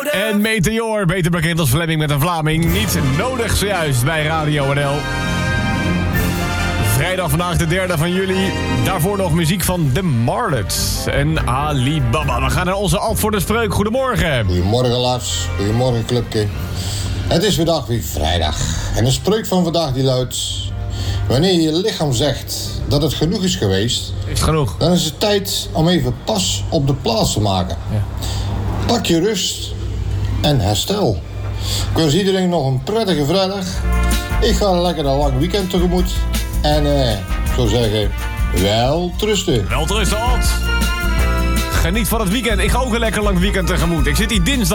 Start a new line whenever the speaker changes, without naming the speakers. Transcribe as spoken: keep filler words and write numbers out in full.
En Meteor, beter bekend als Fleming met een Vlaming. Niet nodig zojuist bij Radio N L. Vrijdag vandaag de derde van juli. Daarvoor nog muziek van The Marlets en Alibaba. We gaan naar onze Alp voor de Spreuk. Goedemorgen.
Goedemorgen Lars, goedemorgen clubje. Het is vandaag weer vrijdag. En de spreuk van vandaag die luidt: wanneer je lichaam zegt dat het genoeg is geweest,
Is het genoeg?
dan is het tijd om even pas op de plaats te maken.
Ja.
Pak je rust en herstel. Ik wens iedereen nog een prettige vrijdag. Ik ga een lekker een lang weekend tegemoet. En eh, ik zou zeggen, wel trusten.
Wel trusten, Alt. Geniet van het weekend. Ik ga ook een lekker lang weekend tegemoet. Ik zit hier dinsdag.